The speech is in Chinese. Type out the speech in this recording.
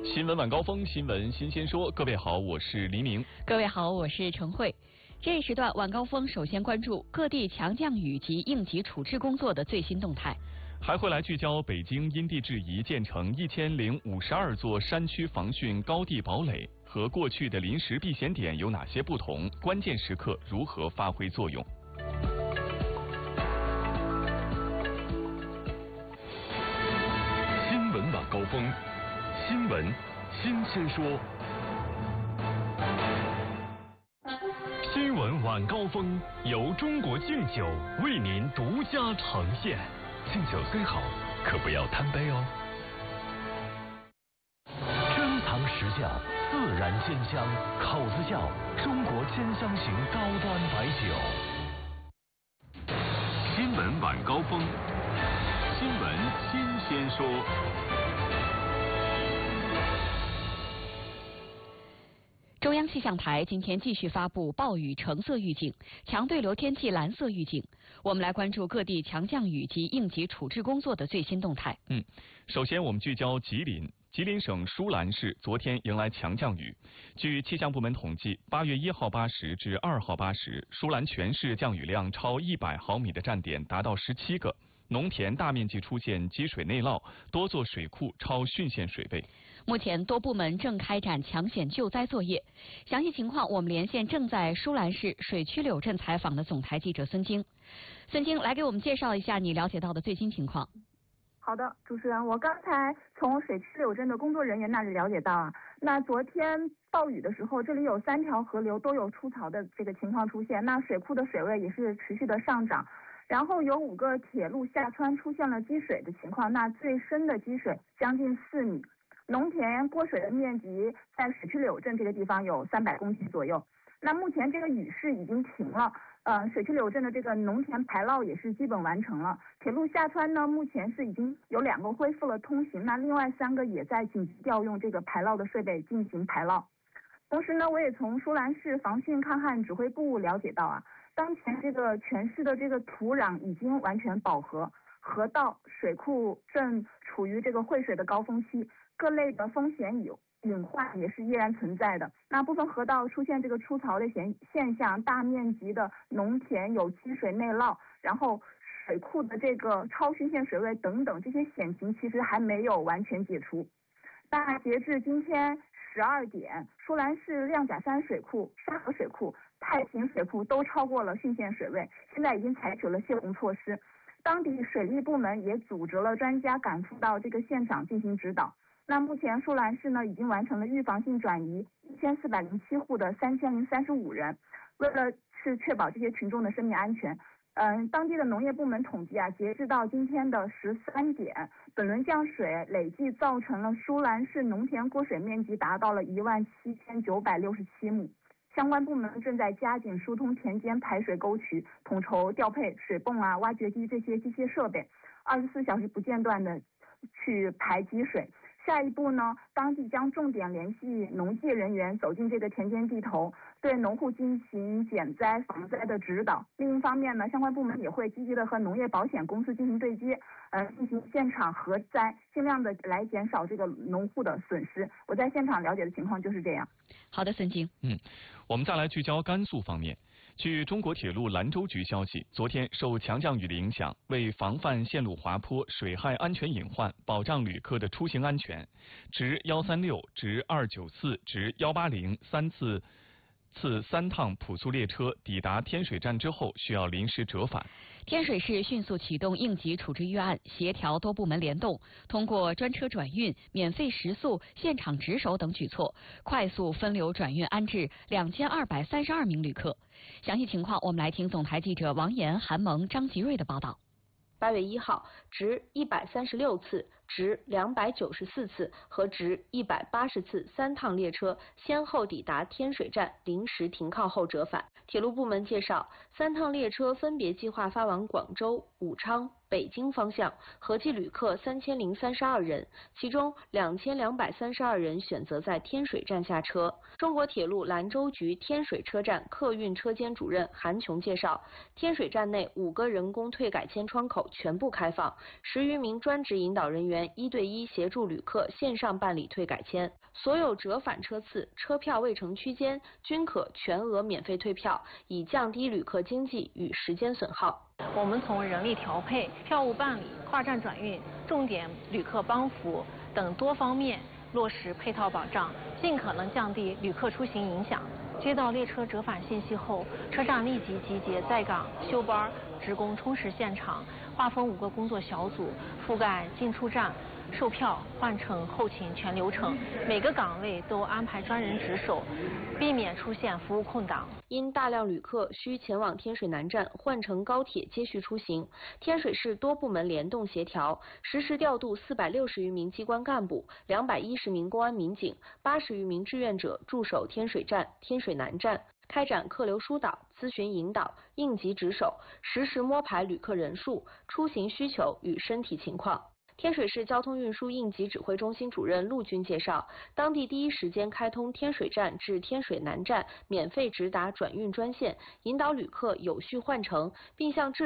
新闻晚高峰，新闻新鲜说。各位好，我是黎明。 各位好，我是陈慧。这一时段晚高峰首先关注各地强降雨及应急处置工作的最新动态， 还会来聚焦北京因地制宜建成1052座山区防汛高地堡垒和过去的临时避险点有哪些不同，关键时刻如何发挥作用。 新闻晚高峰，新闻新鲜说。新闻晚高峰由中国敬酒为您独家呈现。敬酒虽好，可不要贪杯哦。珍藏实窖，自然鲜香，口子窖，中国鲜香型高端白酒。新闻晚高峰，新闻新鲜说。 中央气象台今天继续发布暴雨橙色预警，强对流天气蓝色预警。我们来关注各地强降雨及应急处置工作的最新动态。 首先我们聚焦吉林。吉林省舒兰市昨天迎来强降雨。据气象部门统计，8月1号8时至2号8时，舒兰全市降雨量超100毫米的站点达到17个，农田大面积出现积水内涝，多座水库超汛限水位。 目前多部门正开展抢险救灾作业。详细情况我们连线正在舒兰市水曲柳镇采访的总台记者孙晶。孙晶，来给我们介绍一下你了解到的最新情况。 好的，主持人，我刚才从水曲柳镇的工作人员那里了解到啊，那昨天暴雨的时候，这里有3条河流都有出槽的这个情况出现，那水库的水位也是持续的上涨，然后有5个铁路下穿出现了积水的情况，那最深的积水将近4米，农田过水的面积在水曲柳镇这个地方有300公顷左右。那目前这个雨势已经停了，水曲柳镇的这个农田排涝也是基本完成了。铁路下穿呢，目前是已经有2个恢复了通行，那另外3个也在紧急调用这个排涝的设备进行排涝。同时呢，我也从舒兰市防汛抗旱指挥部了解到啊，当前这个全市的这个土壤已经完全饱和，河道、水库正处于这个汇水的高峰期，各类的风险隐患也是依然存在的。那部分河道出现这个出槽的现象，大面积的农田有积水内涝，然后水库的这个超汛限水位等等，这些险情其实还没有完全解除。那截至今天12点，舒兰市亮甲山水库、沙河水库、太平水库都超过了汛限水位，现在已经采取了泄洪措施。当地水利部门也组织了专家赶赴到这个现场进行指导。那目前舒兰市呢已经完成了预防性转移1407户的3035人，为了是确保这些群众的生命安全，当地的农业部门统计啊，截至到今天的13点，本轮降水累计造成了舒兰市农田过水面积达到了17967亩。相关部门正在加紧疏通田间排水沟渠，统筹调配水泵啊、挖掘机这些机械设备，24小时不间断的去排积水。下一步呢，当地将重点联系农技人员走进这个田间地头，对农户进行减灾防灾的指导。另一方面呢，相关部门也会积极的和农业保险公司进行对接，进行现场核灾，尽量的来减少这个农户的损失。我在现场了解的情况就是这样。 好的，孙晶。 我们再来聚焦甘肃方面。据中国铁路兰州局消息，昨天受强降雨的影响，为防范线路滑坡、水害安全隐患，保障旅客的出行安全，直136、直294、直1803趟普速列车抵达天水站之后，需要临时折返。 天水市迅速启动应急处置预案，协调多部门联动，通过专车转运、免费食宿、现场值守等举措，快速分流转运安置2232名旅客。详细情况，我们来听总台记者王岩、韩萌、张吉瑞的报道。 8月1号，直136次、直294次和直180次3趟列车先后抵达天水站，临时停靠后折返。铁路部门介绍，3趟列车分别计划发往广州、武昌、北京方向，合计旅客3032人，其中2232人选择在天水站下车。中国铁路兰州局天水车站客运车间主任韩琼介绍，天水站内5个人工退改签窗口全部开放， 10余名专职引导人员1对1协助旅客线上办理退改签。所有折返车次、车票未乘区间均可全额免费退票，以降低旅客经济与时间损耗。 我们从人力调配、票务办理、跨站转运、重点旅客帮扶等多方面落实配套保障，尽可能降低旅客出行影响。接到列车折返信息后，车站立即集结在岗休班职工充实现场，划分5个工作小组，覆盖进出站、售票、换乘、后勤全流程，每个岗位都安排专人值守，避免出现服务空档。 因大量旅客需前往天水南站换乘高铁接续出行，天水市多部门联动协调，实时调度460余名机关干部、210名公安民警、80余名志愿者驻守天水站、天水南站，开展客流疏导、咨询引导、应急值守，实时摸排旅客人数、出行需求与身体情况。天水市交通运输应急指挥中心主任陆军介绍，当地第一时间开通天水站至天水南站免费直达转运专线，引导旅客有序换乘，并向